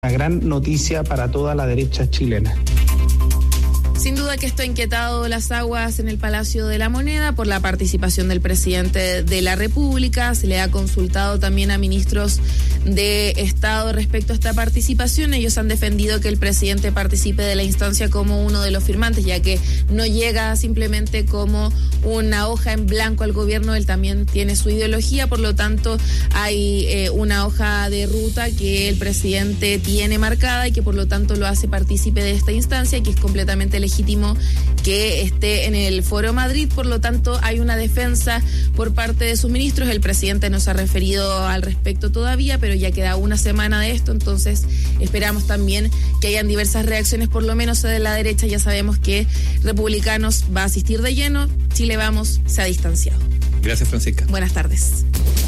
Una gran noticia para toda la derecha chilena. Sin duda que esto ha inquietado las aguas en el Palacio de la Moneda por la participación del presidente de la República. Se le ha consultado también a ministros de Estado respecto a esta participación. Ellos han defendido que el presidente participe de la instancia como uno de los firmantes, ya que no llega simplemente como una hoja en blanco al gobierno, él también tiene su ideología, por lo tanto hay una hoja de ruta que el presidente tiene marcada y que por lo tanto lo hace partícipe de esta instancia y que es completamente legítimo que esté en el Foro Madrid. Por lo tanto hay una defensa por parte de sus ministros. El presidente no se ha referido al respecto todavía, pero ya queda una semana de esto, entonces esperamos también que hayan diversas reacciones, por lo menos de la derecha. Ya sabemos que Republicanos va a asistir de lleno, Chile Vamos se ha distanciado. Gracias, Francisca. Buenas tardes.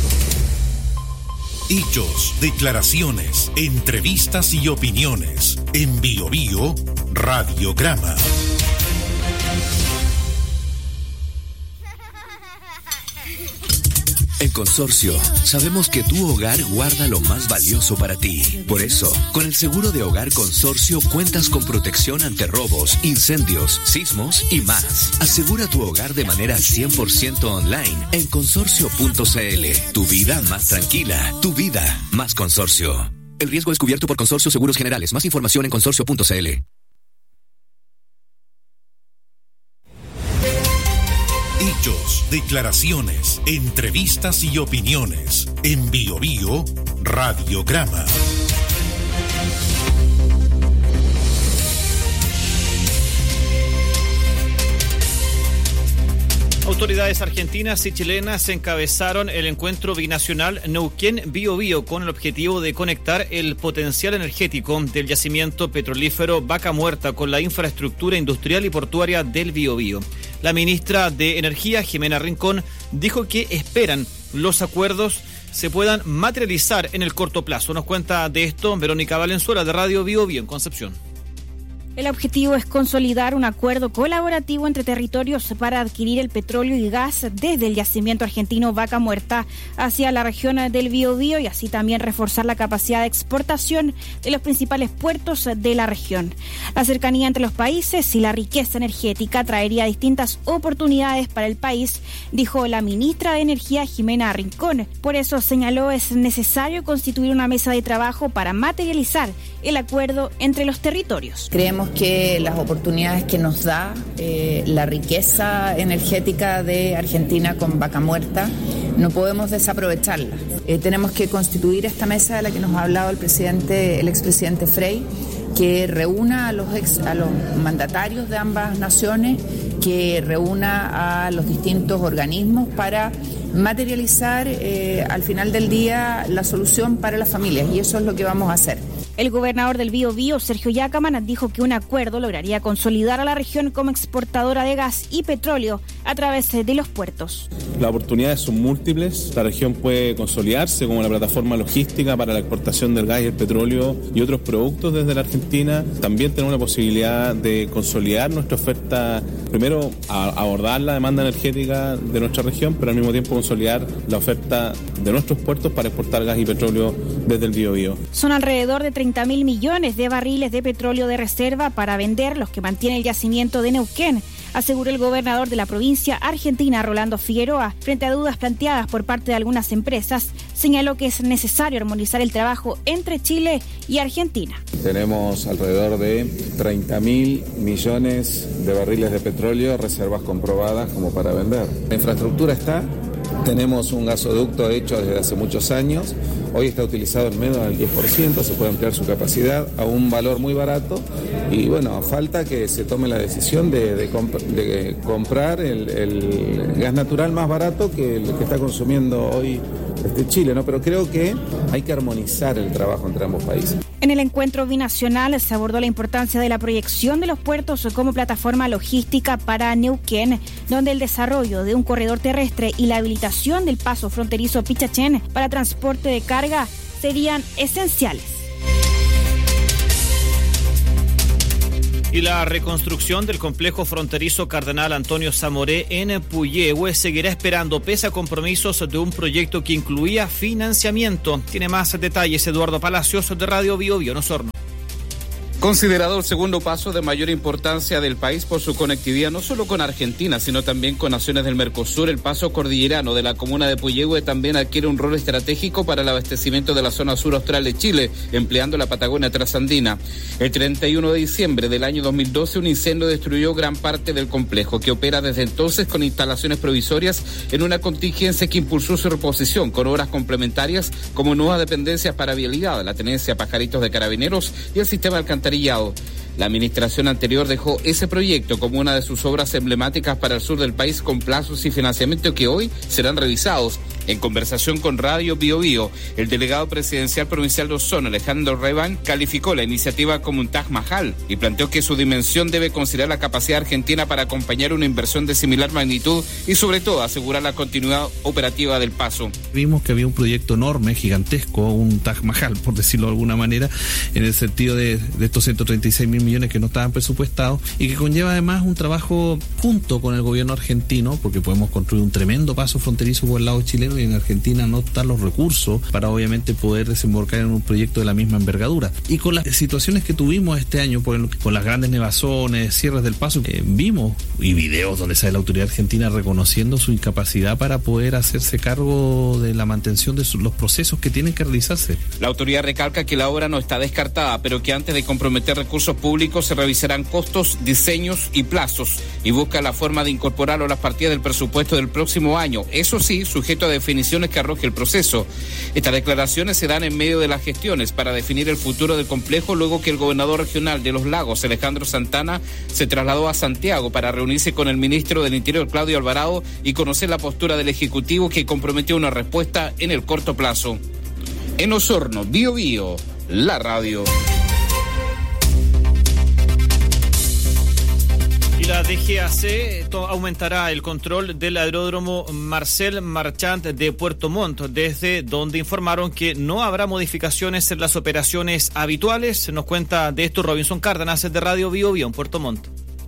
Hechos, declaraciones, entrevistas y opiniones. En Bio Bio Radiograma. En Consorcio, sabemos que tu hogar guarda lo más valioso para ti. Por eso, con el seguro de hogar Consorcio cuentas con protección ante robos, incendios, sismos y más. Asegura tu hogar de manera 100% online en consorcio.cl. Tu vida más tranquila, tu vida más Consorcio. El riesgo es cubierto por Consorcio Seguros Generales. Más información en consorcio.cl. Hechos, declaraciones, entrevistas y opiniones. En Bio Bio Radiograma. Autoridades argentinas y chilenas encabezaron el encuentro binacional Neuquén-Bio Bio con el objetivo de conectar el potencial energético del yacimiento petrolífero Vaca Muerta con la infraestructura industrial y portuaria del Bio Bio. La ministra de Energía, Jimena Rincón, dijo que esperan los acuerdos se puedan materializar en el corto plazo. Nos cuenta de esto Verónica Valenzuela, de Radio Bio Bio en Concepción. El objetivo es consolidar un acuerdo colaborativo entre territorios para adquirir el petróleo y gas desde el yacimiento argentino Vaca Muerta hacia la región del Biobío y así también reforzar la capacidad de exportación de los principales puertos de la región. La cercanía entre los países y la riqueza energética traería distintas oportunidades para el país, dijo la ministra de Energía, Jimena Rincón. Por eso, señaló, es necesario constituir una mesa de trabajo para materializar el acuerdo entre los territorios. Creemos que las oportunidades que nos da la riqueza energética de Argentina con Vaca Muerta no podemos desaprovecharla. Tenemos que constituir esta mesa de la que nos ha hablado el expresidente Frei, que reúna a los mandatarios de ambas naciones, que reúna a los distintos organismos para materializar al final del día la solución para las familias, y eso es lo que vamos a hacer. El gobernador del Biobío, Sergio Yacaman, dijo que un acuerdo lograría consolidar a la región como exportadora de gas y petróleo a través de los puertos. Las oportunidades son múltiples. La región puede consolidarse como la plataforma logística para la exportación del gas y el petróleo y otros productos desde la Argentina. También tenemos la posibilidad de consolidar nuestra oferta, primero abordar la demanda energética de nuestra región, pero al mismo tiempo consolidar la oferta de nuestros puertos para exportar gas y petróleo desde el Biobío. Son alrededor de 30.000 millones de barriles de petróleo de reserva para vender, los que mantiene el yacimiento de Neuquén, aseguró el gobernador de la provincia argentina, Rolando Figueroa. Frente a dudas planteadas por parte de algunas empresas, señaló que es necesario armonizar el trabajo entre Chile y Argentina. Tenemos alrededor de 30.000 millones de barriles de petróleo, reservas comprobadas como para vender. La infraestructura está. Tenemos un gasoducto hecho desde hace muchos años, hoy está utilizado en menos del 10%, se puede ampliar su capacidad a un valor muy barato y bueno, falta que se tome la decisión de comprar el gas natural más barato que el que está consumiendo hoy Chile, ¿no? Pero creo que hay que armonizar el trabajo entre ambos países. En el encuentro binacional se abordó la importancia de la proyección de los puertos como plataforma logística para Neuquén, donde el desarrollo de un corredor terrestre y la habilitación del paso fronterizo Pichachén para transporte de carga serían esenciales. Y la reconstrucción del complejo fronterizo Cardenal Antonio Zamoré en Puyehue seguirá esperando pese a compromisos de un proyecto que incluía financiamiento. Tiene más detalles Eduardo Palacios de Radio Bio Bio en Osorno. Considerado el segundo paso de mayor importancia del país por su conectividad no solo con Argentina, sino también con naciones del Mercosur, el paso cordillerano de la comuna de Puyehue también adquiere un rol estratégico para el abastecimiento de la zona sur austral de Chile, empleando la Patagonia trasandina. El 31 de diciembre del año 2012, un incendio destruyó gran parte del complejo, que opera desde entonces con instalaciones provisorias en una contingencia que impulsó su reposición con obras complementarias como nuevas dependencias para vialidad, la tenencia Pajaritos de Carabineros y el sistema de alcantarillado. La administración anterior dejó ese proyecto como una de sus obras emblemáticas para el sur del país con plazos y financiamiento que hoy serán revisados. En conversación con Radio Bio Bio, el delegado presidencial provincial de Osorno, Alejandro Revan, calificó la iniciativa como un Taj Mahal y planteó que su dimensión debe considerar la capacidad argentina para acompañar una inversión de similar magnitud y sobre todo asegurar la continuidad operativa del paso. Vimos que había un proyecto enorme, gigantesco, un Taj Mahal, por decirlo de alguna manera, en el sentido de estos 136.000 millones que no estaban presupuestados y que conlleva además un trabajo junto con el gobierno argentino, porque podemos construir un tremendo paso fronterizo por el lado chileno y en Argentina no están los recursos para obviamente poder desembarcar en un proyecto de la misma envergadura. Y con las situaciones que tuvimos este año, con las grandes nevazones, cierres del paso, vimos y videos donde sale la autoridad argentina reconociendo su incapacidad para poder hacerse cargo de la mantención de los procesos que tienen que realizarse. La autoridad recalca que la obra no está descartada, pero que antes de comprometer recursos públicos se revisarán costos, diseños y plazos y busca la forma de incorporarlo a las partidas del presupuesto del próximo año. Eso sí, sujeto a definiciones que arroje el proceso. Estas declaraciones se dan en medio de las gestiones para definir el futuro del complejo luego que el gobernador regional de Los Lagos, Alejandro Santana, se trasladó a Santiago para reunirse con el ministro del Interior, Claudio Alvarado, y conocer la postura del Ejecutivo que comprometió una respuesta en el corto plazo. En Osorno, Bio Bio, la radio. Y la DGAC aumentará el control del aeródromo Marcel Marchand de Puerto Montt, desde donde informaron que no habrá modificaciones en las operaciones habituales. Nos cuenta de esto Robinson Cárdenas de Radio Bio Bio en Puerto Montt.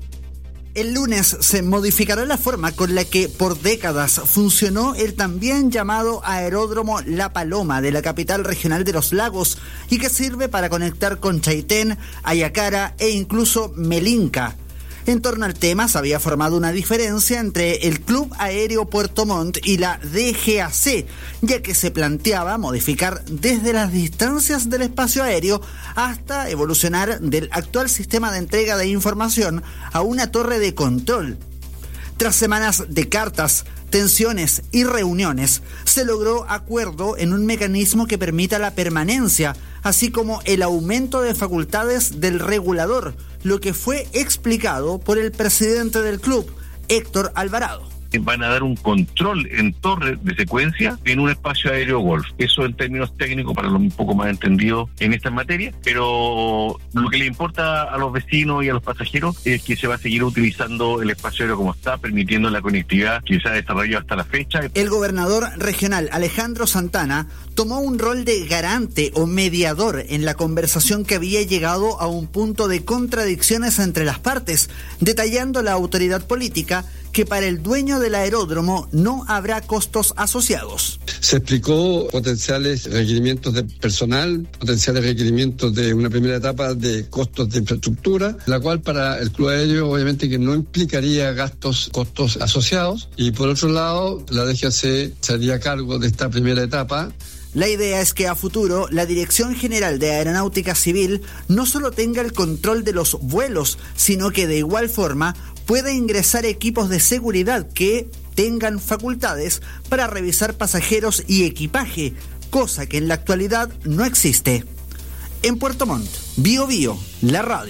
El lunes se modificará la forma con la que por décadas funcionó el también llamado aeródromo La Paloma de la capital regional de Los Lagos y que sirve para conectar con Chaitén, Ayacara e incluso Melinca. En torno al tema se había formado una diferencia entre el Club Aéreo Puerto Montt y la DGAC, ya que se planteaba modificar desde las distancias del espacio aéreo hasta evolucionar del actual sistema de entrega de información a una torre de control. Tras semanas de cartas, tensiones y reuniones, se logró acuerdo en un mecanismo que permita la permanencia, así como el aumento de facultades del regulador, lo que fue explicado por el presidente del club, Héctor Alvarado. Van a dar un control en torre de secuencia en un espacio aéreo Golf. Eso en términos técnicos para los un poco más entendidos en esta materia, pero lo que le importa a los vecinos y a los pasajeros es que se va a seguir utilizando el espacio aéreo como está, permitiendo la conectividad que se ha desarrollado hasta la fecha. El gobernador regional Alejandro Santana tomó un rol de garante o mediador en la conversación que había llegado a un punto de contradicciones entre las partes, detallando la autoridad política que para el dueño del aeródromo no habrá costos asociados. Se explicó potenciales requerimientos de personal, potenciales requerimientos de una primera etapa de costos de infraestructura, la cual para el club aéreo obviamente que no implicaría costos asociados, y por otro lado la DGAC se haría cargo de esta primera etapa. La idea es que a futuro la Dirección General de Aeronáutica Civil no solo tenga el control de los vuelos, sino que de igual forma pueda ingresar equipos de seguridad que tengan facultades para revisar pasajeros y equipaje, cosa que en la actualidad no existe. En Puerto Montt, Bio Bio, la radio.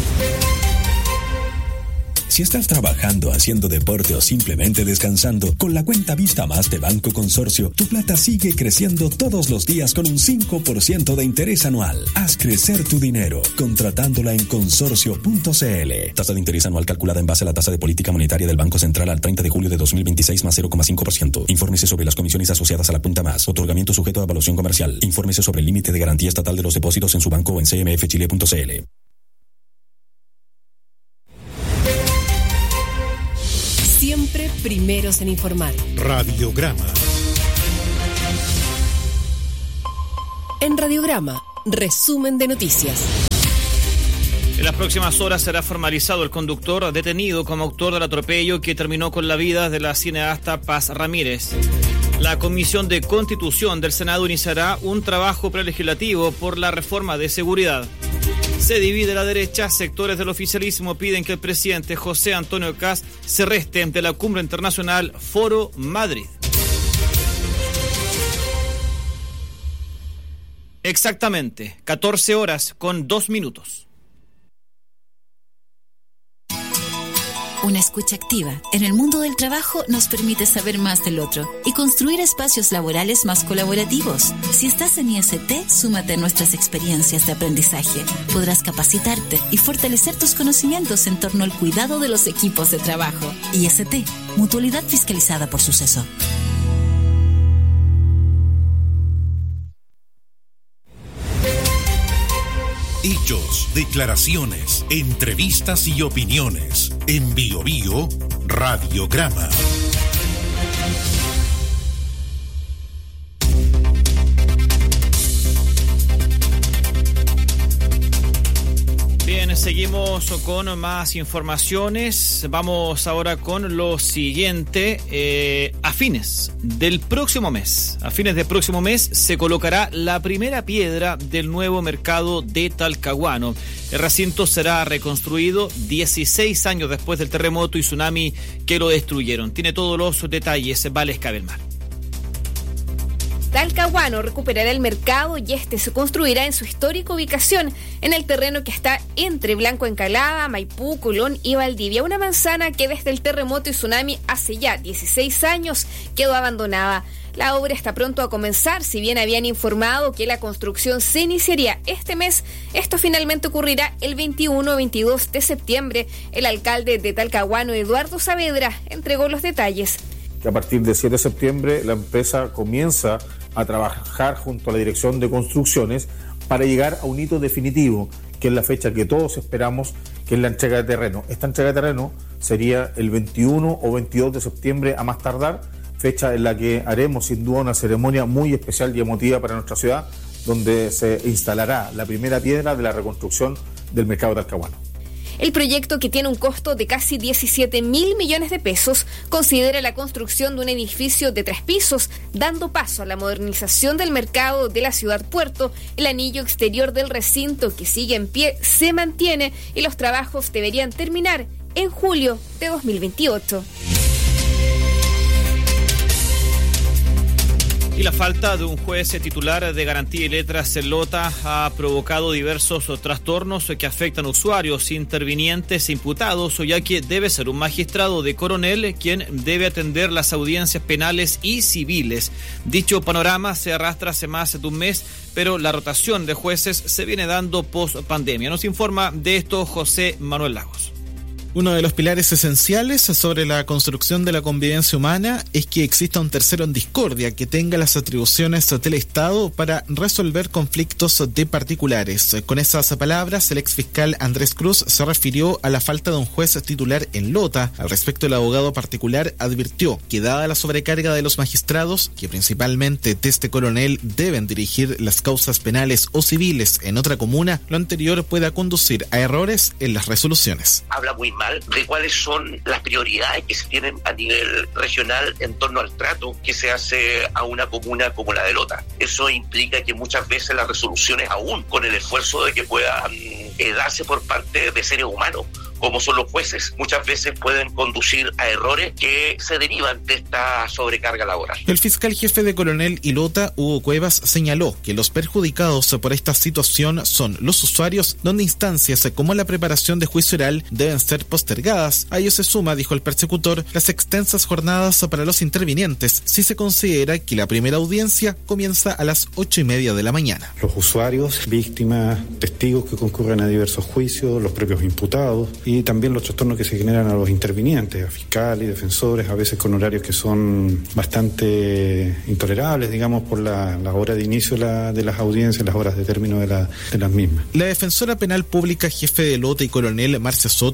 Si estás trabajando, haciendo deporte o simplemente descansando, con la cuenta Vista Más de Banco Consorcio, tu plata sigue creciendo todos los días con un 5% de interés anual. Haz crecer tu dinero contratándola en consorcio.cl. Tasa de interés anual calculada en base a la tasa de política monetaria del Banco Central al 30 de julio de 2026 más 0,5%. Infórmese sobre las comisiones asociadas a la cuenta Más. Otorgamiento sujeto a evaluación comercial. Infórmese sobre el límite de garantía estatal de los depósitos en su banco o en cmfchile.cl. Siempre primeros en informar. Radiograma. En Radiograma, resumen de noticias. En las próximas horas será formalizado el conductor detenido como autor del atropello que terminó con la vida de la cineasta Paz Ramírez. La Comisión de Constitución del Senado iniciará un trabajo prelegislativo por la reforma de seguridad. Se divide la derecha, sectores del oficialismo piden que el presidente José Antonio Kast se reste de la cumbre internacional Foro Madrid. Exactamente, 14 horas con 2 minutos. Una escucha activa en el mundo del trabajo nos permite saber más del otro y construir espacios laborales más colaborativos. Si estás en IST, súmate a nuestras experiencias de aprendizaje. Podrás capacitarte y fortalecer tus conocimientos en torno al cuidado de los equipos de trabajo. IST, Mutualidad fiscalizada por Suceso. Hechos, declaraciones, entrevistas y opiniones. En BioBio, Radiograma. Bien, seguimos con más informaciones. Vamos ahora con lo siguiente. A fines del próximo mes, se colocará la primera piedra del nuevo mercado de Talcahuano. El recinto será reconstruido 16 años después del terremoto y tsunami que lo destruyeron. Tiene todos los detalles Valesca del Mar. Talcahuano recuperará el mercado y este se construirá en su histórica ubicación, en el terreno que está entre Blanco Encalada, Maipú, Colón y Valdivia, una manzana que desde el terremoto y tsunami hace ya 16 años quedó abandonada. La obra está pronto a comenzar, si bien habían informado que la construcción se iniciaría este mes, esto finalmente ocurrirá el 21 o 22 de septiembre. El alcalde de Talcahuano, Eduardo Saavedra, entregó los detalles. Que a partir del 7 de septiembre la empresa comienza a trabajar junto a la Dirección de Construcciones para llegar a un hito definitivo, que es la fecha que todos esperamos, que es la entrega de terreno. Esta entrega de terreno sería el 21 o 22 de septiembre a más tardar, fecha en la que haremos sin duda una ceremonia muy especial y emotiva para nuestra ciudad, donde se instalará la primera piedra de la reconstrucción del mercado talcahuano. El proyecto, que tiene un costo de casi 17.000 millones de pesos, considera la construcción de un edificio de 3 pisos, dando paso a la modernización del mercado de la ciudad puerto. El anillo exterior del recinto, que sigue en pie, se mantiene y los trabajos deberían terminar en julio de 2028. Y la falta de un juez titular de Garantía y Letras en Lota ha provocado diversos trastornos que afectan a usuarios, intervinientes e imputados, ya que debe ser un magistrado de coronel quien debe atender las audiencias penales y civiles. Dicho panorama se arrastra hace más de un mes, pero la rotación de jueces se viene dando post pandemia. Nos informa de esto José Manuel Lagos. Uno de los pilares esenciales sobre la construcción de la convivencia humana es que exista un tercero en discordia que tenga las atribuciones del Estado para resolver conflictos de particulares. Con esas palabras, el exfiscal Andrés Cruz se refirió a la falta de un juez titular en Lota. Al respecto, el abogado particular advirtió que dada la sobrecarga de los magistrados, que principalmente desde coronel deben dirigir las causas penales o civiles en otra comuna, lo anterior pueda conducir a errores en las resoluciones. Habla muy mal de cuáles son las prioridades que se tienen a nivel regional en torno al trato que se hace a una comuna como la de Lota. Eso implica que muchas veces las resoluciones, aún con el esfuerzo de que puedan darse por parte de seres humanos, como son los jueces, muchas veces pueden conducir a errores que se derivan de esta sobrecarga laboral. El fiscal jefe de Coronel y Lota, Hugo Cuevas, señaló que los perjudicados por esta situación son los usuarios, donde instancias como la preparación de juicio oral deben ser postergadas. A ello se suma, dijo el persecutor, las extensas jornadas para los intervinientes, si se considera que la primera audiencia comienza a las 8:30 de la mañana. Los usuarios, víctimas, testigos que concurren a diversos juicios, los propios imputados, y también los trastornos que se generan a los intervinientes, a fiscales, defensores, a veces con horarios que son bastante intolerables, digamos, por la hora de inicio de las audiencias, las horas de término de las mismas. La defensora penal pública jefe de Lota y coronel Marcia Soto indicó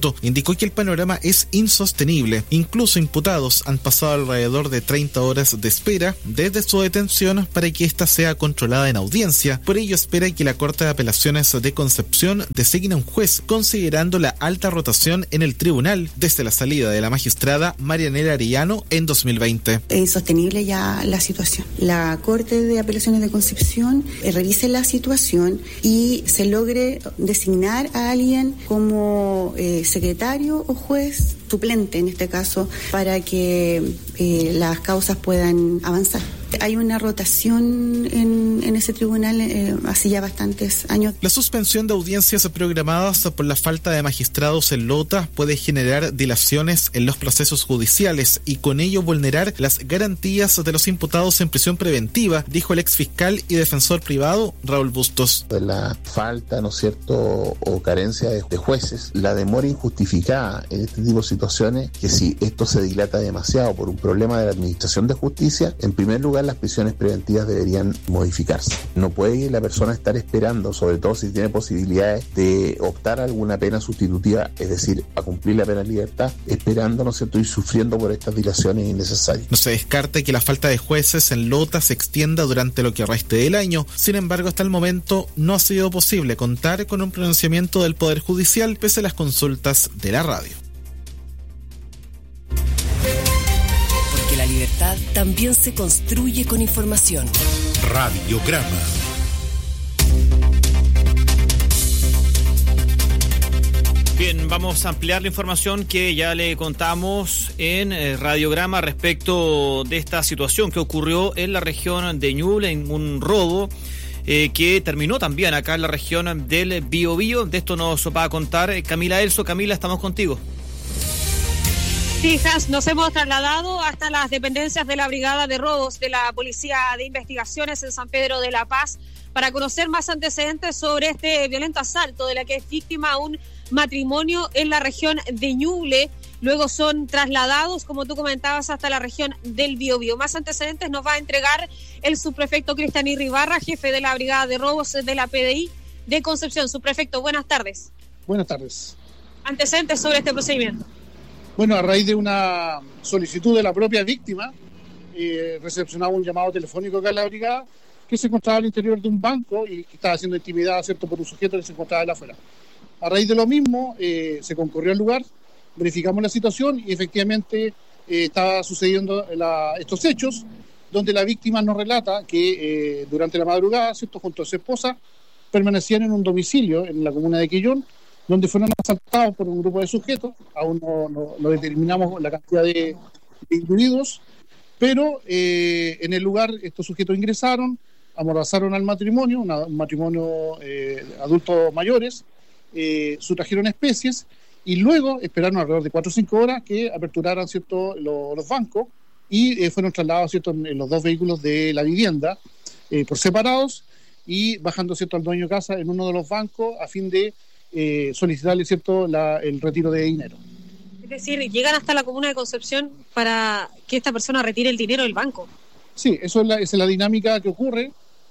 indicó que el panorama es insostenible. Incluso imputados han pasado alrededor de 30 horas de espera desde su detención para que ésta sea controlada en audiencia. Por ello espera que la Corte de Apelaciones de Concepción designe un juez, considerando la alta rotación en el tribunal desde la salida de la magistrada Marianela Arellano en 2020. Es insostenible ya la situación. La Corte de Apelaciones de Concepción revise la situación y se logre designar a alguien como secretario o juez suplente, en este caso, para que las causas puedan avanzar. Hay una rotación en ese tribunal hace ya bastantes años. La suspensión de audiencias programadas por la falta de magistrados en Lota puede generar dilaciones en los procesos judiciales y con ello vulnerar las garantías de los imputados en prisión preventiva, dijo el exfiscal y defensor privado Raúl Bustos. La falta, ¿no es cierto?, o carencia de jueces, la demora injustificada en este tipo de situaciones, que si esto se dilata demasiado por un problema de la administración de justicia, en primer lugar las prisiones preventivas deberían modificarse. No puede la persona estar esperando, sobre todo si tiene posibilidades de optar a alguna pena sustitutiva, es decir, a cumplir la pena en libertad, esperando, ¿no es cierto?, y sufriendo por estas dilaciones innecesarias. No se descarta que la falta de jueces en Lota se extienda durante lo que reste del año. Sin embargo, hasta el momento no ha sido posible contar con un pronunciamiento del Poder Judicial pese a las consultas de la radio. La libertad también se construye con información. Radiograma. Bien, vamos a ampliar la información que ya le contamos en Radiograma respecto de esta situación que ocurrió en la región de Ñuble, en un robo que terminó también acá en la región del Biobío. De esto nos va a contar Camila Elso. Camila, estamos contigo. Sí, Hans, nos hemos trasladado hasta las dependencias de la Brigada de Robos de la Policía de Investigaciones en San Pedro de la Paz para conocer más antecedentes sobre este violento asalto de la que es víctima un matrimonio en la región de Ñuble. Luego son trasladados, como tú comentabas, hasta la región del Biobío. Más antecedentes nos va a entregar el subprefecto Cristian Irribarra, jefe de la Brigada de Robos de la PDI de Concepción. Subprefecto, buenas tardes. Buenas tardes. Antecedentes sobre este procedimiento. Bueno, a raíz de una solicitud de la propia víctima, recepcionaba un llamado telefónico acá en la brigada que se encontraba al interior de un banco y que estaba siendo intimidada, ¿cierto?, por un sujeto que se encontraba de afuera. A raíz de lo mismo, se concurrió al lugar, verificamos la situación y efectivamente estaba sucediendo estos hechos, donde la víctima nos relata que durante la madrugada, ¿cierto?, junto a su esposa, permanecían en un domicilio en la comuna de Quillón, donde fueron asaltados por un grupo de sujetos. Aún no determinamos la cantidad de individuos, pero en el lugar estos sujetos ingresaron, amordazaron al matrimonio, un matrimonio adultos mayores, sustrajeron especies y luego esperaron alrededor de 4 o 5 horas que aperturaran, ¿cierto?, los bancos y fueron trasladados, ¿cierto?, en los 2 vehículos de la vivienda por separados y bajando, ¿cierto?, al dueño de casa en uno de los bancos a fin de solicitarle, ¿cierto?, el retiro de dinero. Es decir, llegan hasta la comuna de Concepción para que esta persona retire el dinero del banco. Sí, esa es la dinámica que ocurre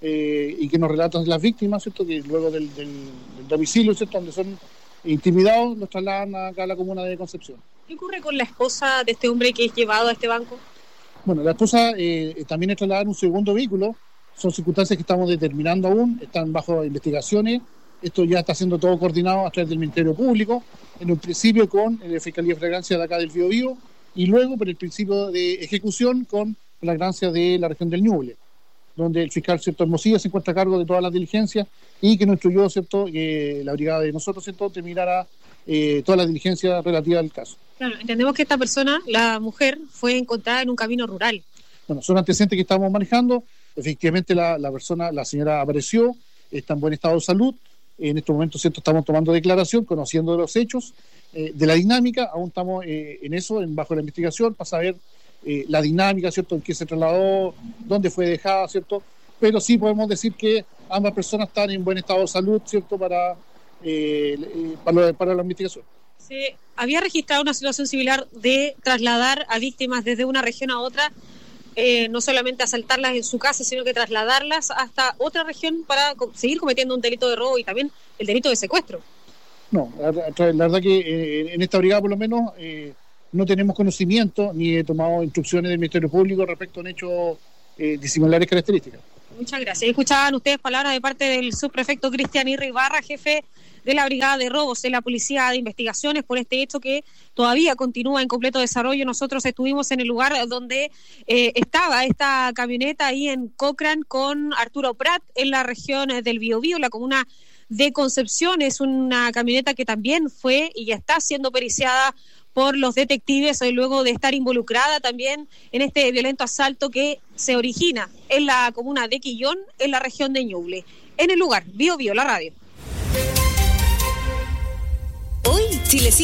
y que nos relatan las víctimas, ¿cierto?, que luego del domicilio, ¿cierto?, donde son intimidados, los trasladan acá a la comuna de Concepción. ¿Qué ocurre con la esposa de este hombre que es llevado a este banco? Bueno, la esposa también es trasladada en un segundo vehículo. Son circunstancias que estamos determinando aún, están bajo investigaciones. Esto ya está siendo todo coordinado a través del Ministerio Público, en un principio con la Fiscalía de Flagrancia de acá del Biobío y luego por el principio de ejecución con Flagrancia de la región del Ñuble, donde el fiscal, ¿cierto?, Hermosilla se encuentra a cargo de todas las diligencias y que nos instruyó, ¿cierto?, que la brigada de nosotros, ¿cierto?, terminara todas las diligencias relativas al caso. Claro, entendemos que esta persona, la mujer, fue encontrada en un camino rural. Bueno, son antecedentes que estamos manejando. Efectivamente la persona, la señora apareció, está en buen estado de salud. En estos momentos, ¿cierto?, estamos tomando declaración, conociendo los hechos, de la dinámica. Aún estamos en eso, bajo la investigación, para saber la dinámica, ¿cierto?, en qué se trasladó, dónde fue dejada, ¿cierto? Pero sí podemos decir que ambas personas están en buen estado de salud, ¿cierto?, para la investigación. Se había registrado una situación similar de trasladar a víctimas desde una región a otra, no solamente asaltarlas en su casa, sino que trasladarlas hasta otra región para seguir cometiendo un delito de robo y también el delito de secuestro. No, la verdad que en esta brigada por lo menos no tenemos conocimiento ni he tomado instrucciones del Ministerio Público respecto a un hecho de similares características. Muchas gracias. Escuchaban ustedes palabras de parte del subprefecto Cristian Ibarra, jefe de la Brigada de Robos de la Policía de Investigaciones, por este hecho que todavía continúa en completo desarrollo. Nosotros estuvimos en el lugar donde estaba esta camioneta ahí en Cochrane con Arturo Prat en la región del Biobío, la comuna de Concepción. Es una camioneta que también fue y ya está siendo periciada por los detectives luego de estar involucrada también en este violento asalto que se origina en la comuna de Quillón, en la región de Ñuble. En el lugar, Biobío, la radio. Hoy, Chile